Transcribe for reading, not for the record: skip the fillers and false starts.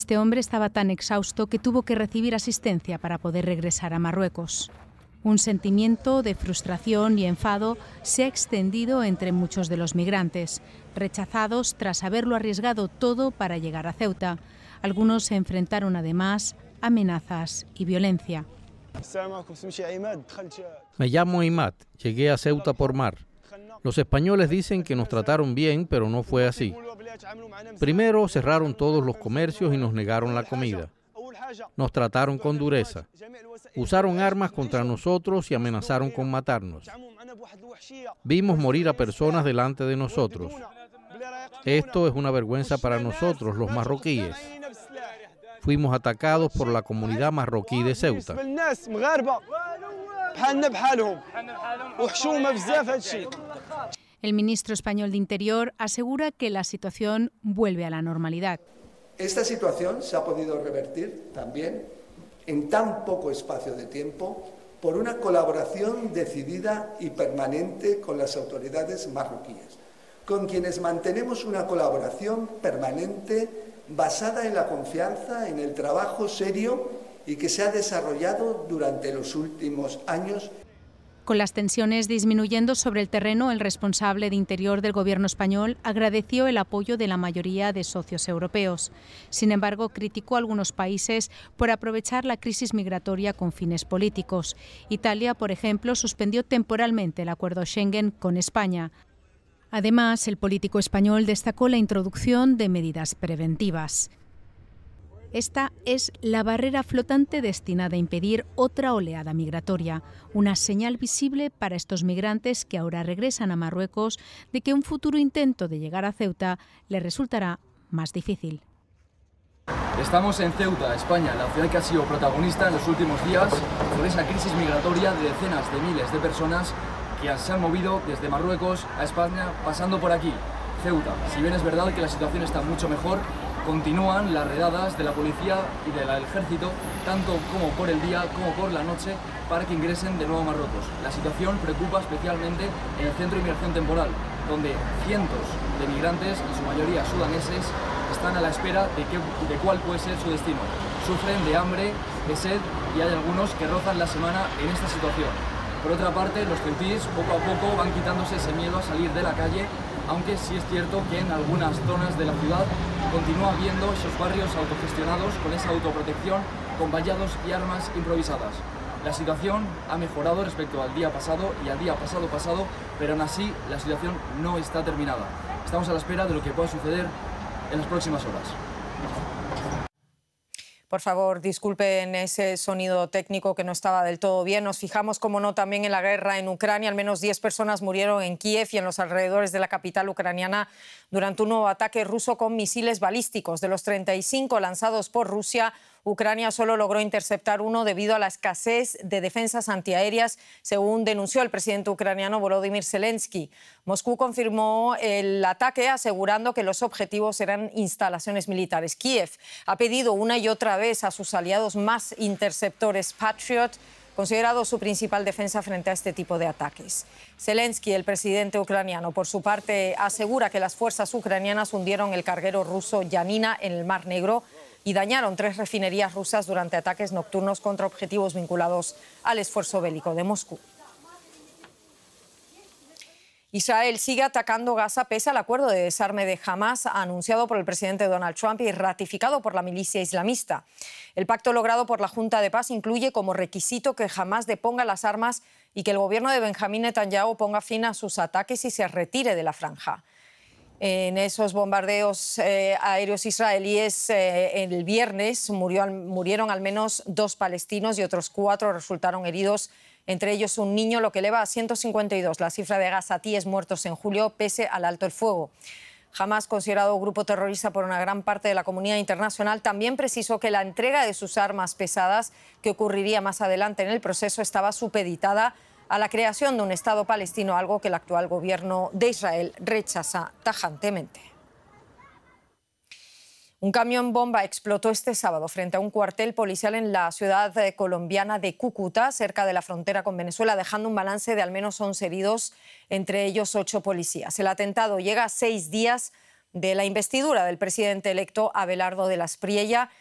Este hombre estaba tan exhausto que tuvo que recibir asistencia para poder regresar a Marruecos. Un sentimiento de frustración y enfado se ha extendido entre muchos de los migrantes, rechazados tras haberlo arriesgado todo para llegar a Ceuta. Algunos se enfrentaron además a amenazas y violencia. Me llamo Imad, llegué a Ceuta por mar. Los españoles dicen que nos trataron bien, pero no fue así. Primero cerraron todos los comercios y nos negaron la comida. Nos trataron con dureza. Usaron armas contra nosotros y amenazaron con matarnos. Vimos morir a personas delante de nosotros. Esto es una vergüenza para nosotros, los marroquíes. Fuimos atacados por la comunidad marroquí de Ceuta. El ministro español de Interior asegura que la situación vuelve a la normalidad. Esta situación se ha podido revertir también en tan poco espacio de tiempo por una colaboración decidida y permanente con las autoridades marroquíes, con quienes mantenemos una colaboración permanente basada en la confianza, en el trabajo serio y que se ha desarrollado durante los últimos años. Con las tensiones disminuyendo sobre el terreno, el responsable de Interior del Gobierno español agradeció el apoyo de la mayoría de socios europeos. Sin embargo, criticó a algunos países por aprovechar la crisis migratoria con fines políticos. Italia, por ejemplo, suspendió temporalmente el acuerdo Schengen con España. Además, el político español destacó la introducción de medidas preventivas. Esta es la barrera flotante destinada a impedir otra oleada migratoria, una señal visible para estos migrantes que ahora regresan a Marruecos de que un futuro intento de llegar a Ceuta les resultará más difícil. Estamos en Ceuta, España, la ciudad que ha sido protagonista en los últimos días por esa crisis migratoria de decenas de miles de personas que se han movido desde Marruecos a España pasando por aquí, Ceuta. Si bien es verdad que la situación está mucho mejor, continúan las redadas de la policía y del ejército, tanto como por el día como por la noche, para que ingresen de nuevo a Marruecos. La situación preocupa especialmente en el centro de inmigración temporal, donde cientos de migrantes, en su mayoría sudaneses, están a la espera de cuál puede ser su destino. Sufren de hambre, de sed y hay algunos que rozan la semana en esta situación. Por otra parte, los ceutíes poco a poco van quitándose ese miedo a salir de la calle, aunque sí es cierto que en algunas zonas de la ciudad continúa habiendo esos barrios autogestionados con esa autoprotección, con vallados y armas improvisadas. La situación ha mejorado respecto al día pasado y al día pasado, pero aún así la situación no está terminada. Estamos a la espera de lo que pueda suceder en las próximas horas. Por favor, disculpen ese sonido técnico que no estaba del todo bien. Nos fijamos, como no, también en la guerra en Ucrania. Al menos 10 personas murieron en Kiev y en los alrededores de la capital ucraniana durante un nuevo ataque ruso con misiles balísticos. De los 35 lanzados por Rusia, Ucrania solo logró interceptar uno debido a la escasez de defensas antiaéreas, según denunció el presidente ucraniano Volodymyr Zelensky. Moscú confirmó el ataque, asegurando que los objetivos eran instalaciones militares. Kiev ha pedido una y otra vez a sus aliados más interceptores Patriot, considerado su principal defensa frente a este tipo de ataques. Zelensky, el presidente ucraniano, por su parte, asegura que las fuerzas ucranianas hundieron el carguero ruso Yanina en el Mar Negro y dañaron 3 refinerías rusas durante ataques nocturnos contra objetivos vinculados al esfuerzo bélico de Moscú. Israel sigue atacando Gaza pese al acuerdo de desarme de Hamás anunciado por el presidente Donald Trump y ratificado por la milicia islamista. El pacto logrado por la Junta de Paz incluye como requisito que Hamás deponga las armas y que el gobierno de Benjamín Netanyahu ponga fin a sus ataques y se retire de la franja. En esos bombardeos aéreos israelíes el viernes murieron al menos 2 palestinos y otros 4 resultaron heridos, entre ellos un niño, lo que eleva a 152 la cifra de gazatíes muertos en julio pese al alto el fuego. Hamás, considerado grupo terrorista por una gran parte de la comunidad internacional, también precisó que la entrega de sus armas pesadas, que ocurriría más adelante en el proceso, estaba supeditada a la creación de un Estado palestino, algo que el actual gobierno de Israel rechaza tajantemente. Un camión bomba explotó este sábado frente a un cuartel policial en la ciudad colombiana de Cúcuta, cerca de la frontera con Venezuela, dejando un balance de al menos 11 heridos, entre ellos 8 policías. El atentado llega 6 días de la investidura del presidente electo Abelardo de la Espriella.